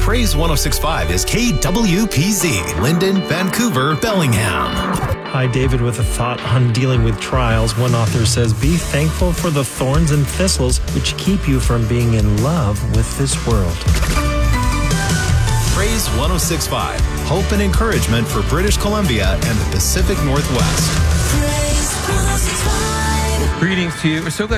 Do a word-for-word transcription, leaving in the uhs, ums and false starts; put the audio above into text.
Praise one oh six point five is K W P Z, Linden, Vancouver, Bellingham. Hi, David, with a thought on dealing with trials. One author says, be thankful for the thorns and thistles which keep you from being in love with this world. Praise one oh six point five, hope and encouragement for British Columbia and the Pacific Northwest. Praise one oh six point five. Greetings to you. We're so glad